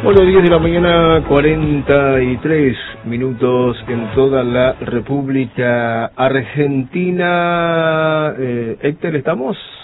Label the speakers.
Speaker 1: Bueno, 10 de la mañana, 43 minutos en toda la República Argentina. Héctor, ¿estamos?